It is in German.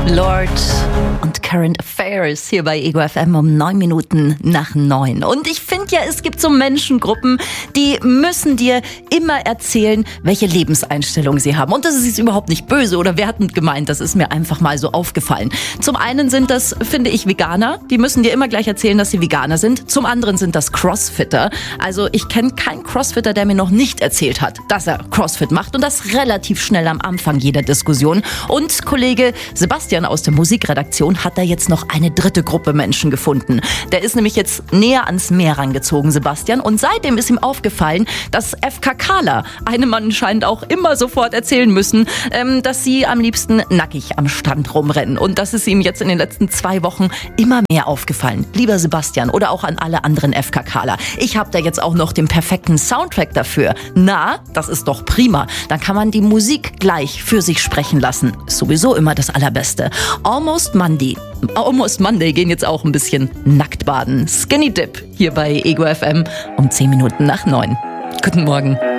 Lord und Current Affairs hier bei Ego FM um 9 Minuten nach 9. Und ich finde ja, es gibt so Menschengruppen, die müssen dir immer erzählen, welche Lebenseinstellung sie haben. Und das ist jetzt überhaupt nicht böse oder wertend gemeint, das ist mir einfach mal so aufgefallen. Zum einen sind das, finde ich, Veganer. Die müssen dir immer gleich erzählen, dass sie Veganer sind. Zum anderen sind das Crossfitter. Also ich kenne keinen Crossfitter, der mir noch nicht erzählt hat, dass er Crossfit macht. Und das relativ schnell am Anfang jeder Diskussion. Und Kollege Sebastian aus der Musikredaktion hat da jetzt noch eine dritte Gruppe Menschen gefunden. Der ist nämlich jetzt näher ans Meer rangezogen, Sebastian. Und seitdem ist ihm aufgefallen, dass FKKler einem anscheinend auch immer sofort erzählen müssen, dass sie am liebsten nackig am Strand rumrennen. Und das ist ihm jetzt in den letzten 2 Wochen immer mehr aufgefallen. Lieber Sebastian oder auch an alle anderen FKKler. Ich habe da jetzt auch noch den perfekten Soundtrack dafür. Na, das ist doch prima. Dann kann man die Musik gleich für sich sprechen lassen. Ist sowieso immer das Allerbeste. Almost Monday gehen jetzt auch ein bisschen nackt baden. Skinny Dip hier bei Ego FM um 10 Minuten nach 9. Guten Morgen.